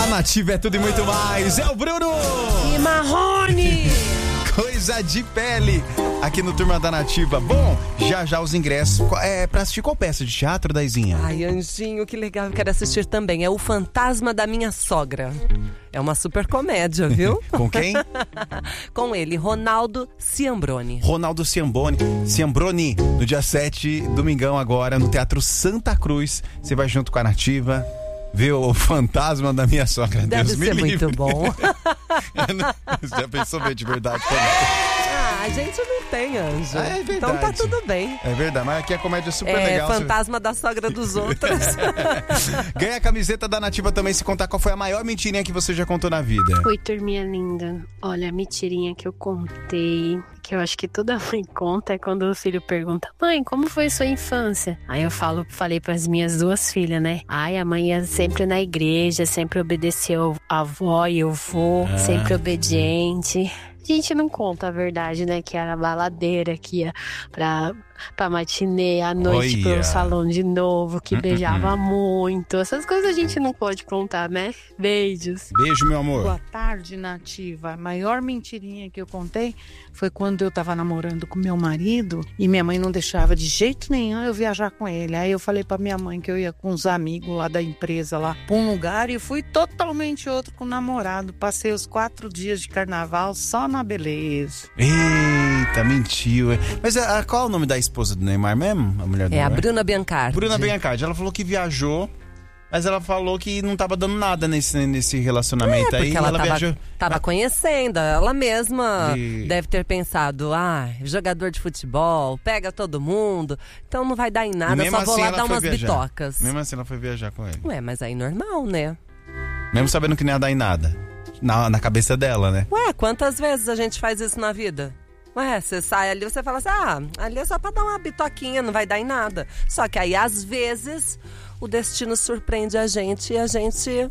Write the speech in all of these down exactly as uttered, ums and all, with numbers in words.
Na Nativa é tudo e muito mais. É o Bruno e Marrone. Coisa de pele aqui no Turma da Nativa. Bom, já já os ingressos. É pra assistir qual peça de teatro, Daizinha? Ai, Anjinho, que legal, eu quero assistir também. É O Fantasma da Minha Sogra. É uma super comédia, viu? Com quem? Com ele, Ronaldo Ciambroni. Ronaldo Ciambroni. Ciambroni, no dia sete, domingão agora, no Teatro Santa Cruz. Você vai junto com a Nativa ver O Fantasma da Minha Sogra. Deve Deus ser me muito livre. bom. Você já pensou ver de verdade? Ah, a gente não tem, Anjo. Ah, é verdade. Então tá tudo bem. É verdade, mas aqui a comédia é super é, legal. Fantasma da sogra dos outros. Ganha a camiseta da Nativa também, se contar qual foi a maior mentirinha que você já contou na vida. Oi, turminha linda. Olha, a mentirinha que eu contei, que eu acho que toda mãe conta, é quando o filho pergunta: mãe, como foi sua infância? Aí eu falo, falei pras minhas duas filhas, né? Ai, a mãe ia sempre na igreja, sempre obedeceu a avó e o vô, ah. sempre obediente. A gente não conta a verdade, né? Que era baladeira, que ia pra, pra matinê, à noite Olha. pro salão de novo, que uh, beijava uh, uh. muito. Essas coisas a gente não pode contar, né? Beijos. Beijo, meu amor. Boa tarde, Nativa. A maior mentirinha que eu contei foi quando eu tava namorando com meu marido e minha mãe não deixava de jeito nenhum eu viajar com ele. Aí eu falei pra minha mãe que eu ia com os amigos lá da empresa lá pra um lugar e fui totalmente outro com o namorado. Passei os quatro dias de carnaval só na beleza. Eita, mentiu. Mas a, a, qual é o nome da esposa do Neymar mesmo? A mulher do É Neymar? a Bruna Biancardi. Bruna Biancardi. Ela falou que viajou, mas ela falou que não tava dando nada nesse, nesse relacionamento é, aí. Porque ela, ela tava, viajou... tava ah. conhecendo. Ela mesma e... deve ter pensado: ah, jogador de futebol, pega todo mundo, então não vai dar em nada, só vou assim lá dar umas viajar. bitocas. Mesmo assim ela foi viajar com ele. Ué, mas aí normal, né? Mesmo sabendo que não ia dar em nada. Na, na cabeça dela, né? Ué, quantas vezes a gente faz isso na vida? Ué, você sai ali, você fala assim: ah, ali é só pra dar uma bitoquinha, não vai dar em nada. Só que aí, às vezes, o destino surpreende a gente e a gente...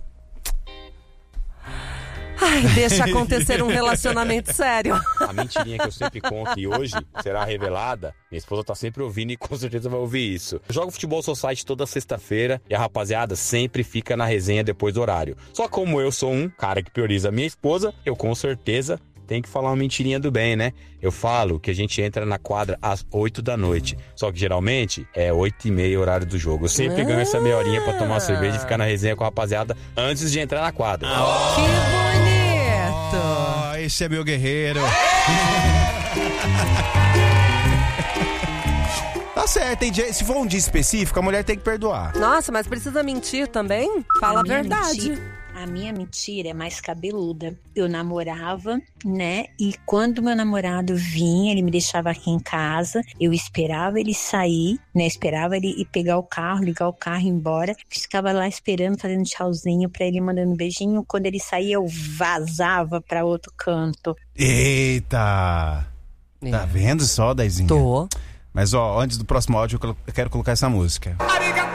Ai, deixa acontecer um relacionamento sério. A mentirinha que eu sempre conto e hoje será revelada, minha esposa tá sempre ouvindo e com certeza vai ouvir isso. Eu jogo Futebol Society toda sexta-feira e a rapaziada sempre fica na resenha depois do horário. Só como eu sou um cara que prioriza a minha esposa, eu com certeza tenho que falar uma mentirinha do bem, né? Eu falo que a gente entra na quadra às oito da noite. Só que geralmente é oito e meia horário do jogo. Eu sempre ah. ganho essa meia horinha pra tomar uma cerveja e ficar na resenha com a rapaziada antes de entrar na quadra. Oh. Que bonito! Oh, esse é meu guerreiro. Tá certo, tem dia, se for um dia específico, a mulher tem que perdoar. Nossa, mas precisa mentir também? Fala a, a verdade. Mentira. A minha mentira é mais cabeluda. Eu namorava, né? E quando meu namorado vinha, ele me deixava aqui em casa. Eu esperava ele sair, né? Esperava ele ir pegar o carro, ligar o carro e ir embora. Ficava lá esperando, fazendo tchauzinho pra ele, mandando um beijinho. Quando ele saía, eu vazava pra outro canto. Eita! É. Tá vendo só, Daizinha? Tô. Mas ó, antes do próximo áudio, eu quero colocar essa música. Arigato!